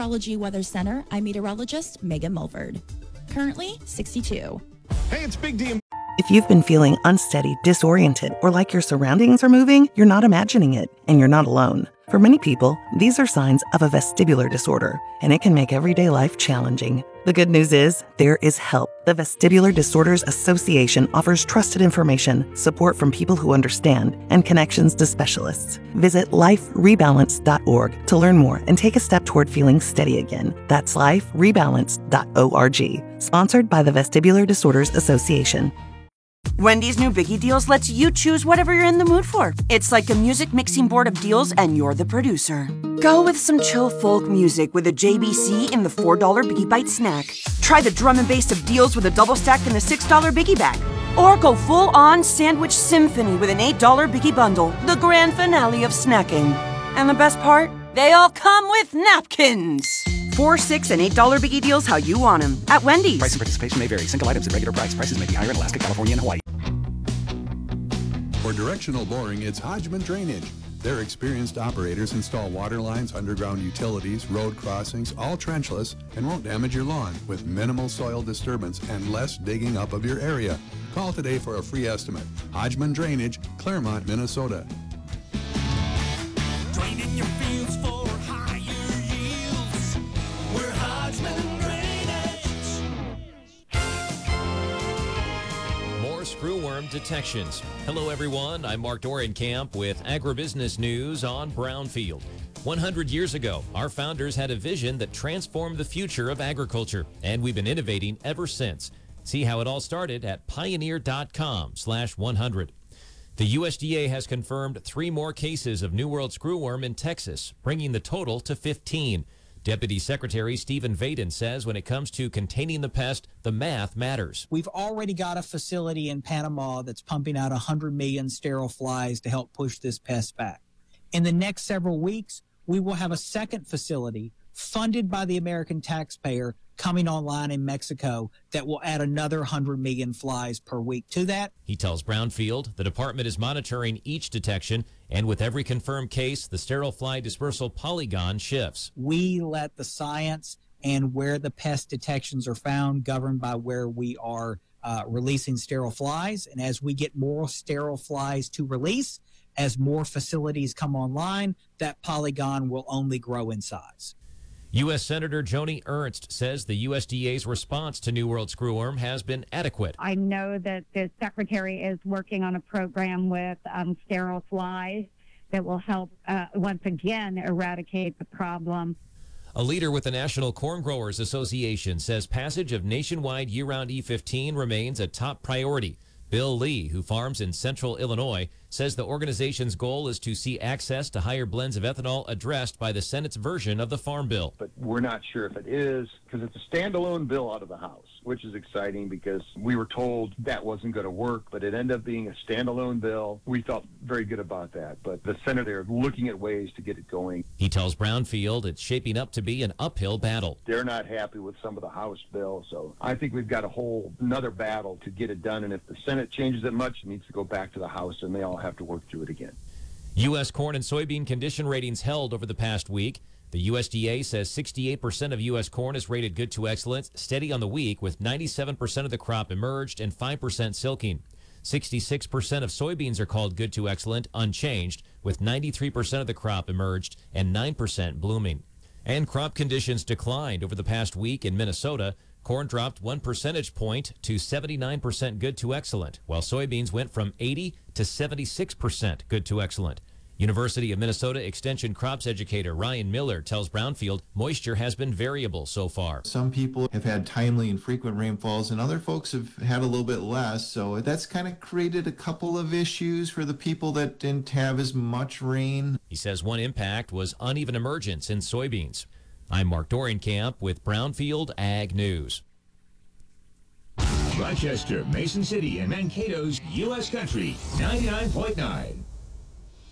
Meteorology Weather Center, I'm meteorologist Megan Mulford. Currently 62. Hey, it's Big D. If you've been feeling unsteady, disoriented, or like your surroundings are moving, you're not imagining it, and you're not alone. For many people, these are signs of a vestibular disorder, and it can make everyday life challenging. The good news is, there is help. The Vestibular Disorders Association offers trusted information, support from people who understand, and connections to specialists. Visit liferebalance.org to learn more and take a step toward feeling steady again. That's liferebalance.org. Sponsored by the Vestibular Disorders Association. Wendy's new Biggie Deals lets you choose whatever you're in the mood for. It's like a music mixing board of deals, and you're the producer. Go with some chill folk music with a JBC in the $4 Biggie Bite snack. Try the drum and bass of deals with a double stack in the $6 Biggie Bag. Or go full-on sandwich symphony with an $8 Biggie Bundle, the grand finale of snacking. And the best part? They all come with napkins. $4, $6, and $8 Biggie Deals how you want them at Wendy's. Price and participation may vary. Single items at regular price. Prices may be higher in Alaska, California, and Hawaii. For directional boring, it's Hodgman Drainage. Their experienced operators install water lines, underground utilities, road crossings, all trenchless, and won't damage your lawn with minimal soil disturbance and less digging up of your area. Call today for a free estimate. Hodgman Drainage, Claremont, Minnesota. Draining your fields for higher yields. We're Hodgman Drainage. More screwworm detections. Hello, everyone. I'm Mark Dorenkamp with Agribusiness News on Brownfield. 100 years ago, our founders had a vision that transformed the future of agriculture, and we've been innovating ever since. See how it all started at pioneer.com/100. The USDA has confirmed 3 more cases of New World screwworm in Texas, bringing the total to 15. Deputy Secretary Stephen Vaden says when it comes to containing the pest, the math matters. We've already got a facility in Panama that's pumping out 100 million sterile flies to help push this pest back. In the next several weeks, we will have a second facility funded by the American taxpayer coming online in Mexico that will add another 100 million flies per week to that. He tells Brownfield the department is monitoring each detection, and with every confirmed case, the sterile fly dispersal polygon shifts. We let the science and where the pest detections are found governed by where we are releasing sterile flies. And as we get more sterile flies to release, as more facilities come online, that polygon will only grow in size. U.S. Senator Joni Ernst says the USDA's response to New World screwworm has been adequate. I know that the Secretary is working on a program with sterile flies that will help once again eradicate the problem. A leader with the National Corn Growers Association says passage of nationwide year-round E15 remains a top priority. Bill Lee, who farms in central Illinois, says the organization's goal is to see access to higher blends of ethanol addressed by the Senate's version of the Farm Bill. But we're not sure if it is, because it's a standalone bill out of the House, which is exciting because we were told that wasn't going to work, but it ended up being a standalone bill. We felt very good about that, but the Senate, they're looking at ways to get it going. He tells Brownfield it's shaping up to be an uphill battle. They're not happy with some of the House bills, so I think we've got a whole another battle to get it done, and if the Senate changes it much, it needs to go back to the House, and they all have to work through it again. U.S. corn and soybean condition ratings held over the past week. The USDA says 68% of U.S. corn is rated good to excellent, steady on the week, with 97% of the crop emerged and 5% silking. 66% of soybeans are called good to excellent, unchanged, with 93% of the crop emerged and 9% blooming. And crop conditions declined over the past week in Minnesota. Corn dropped 1 percentage point to 79% good to excellent, while soybeans went from 80 to 76% good to excellent. University of Minnesota Extension crops educator Ryan Miller tells Brownfield moisture has been variable so far. Some people have had timely and frequent rainfalls, and other folks have had a little bit less, so that's kind of created a couple of issues for the people that didn't have as much rain. He says one impact was uneven emergence in soybeans. I'm Mark Dorenkamp with Brownfield Ag News. Rochester, Mason City, and Mankato's U.S. Country 99.9.